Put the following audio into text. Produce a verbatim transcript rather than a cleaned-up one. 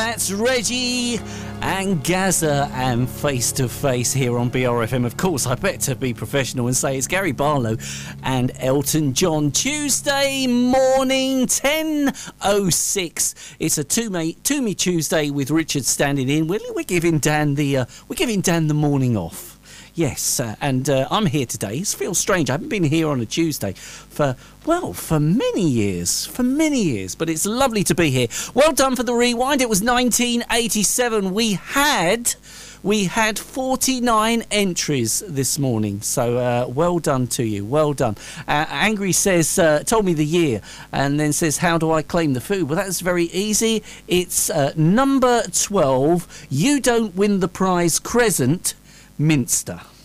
That's Reggie and Gaza and Face to Face here on B R F M. Of course, I better be professional and say it's Gary Barlow and Elton John. Tuesday morning, ten oh six. It's a To Me, to me Tuesday with Richard standing in. We're, we're giving Dan the uh, we're giving Dan the morning off. Yes, uh, and uh, I'm here today. It feels strange. I haven't been here on a Tuesday for, well, for many years. For many years. But it's lovely to be here. Well done for the rewind. It was nineteen eighty-seven. We had... We had forty-nine entries this morning, so uh, well done to you, well done. Uh, Angry says, uh, told me the year, and then says, how do I claim the food? Well, that's very easy. It's uh, number twelve, You Don't Win the Prize Crescent, Minster.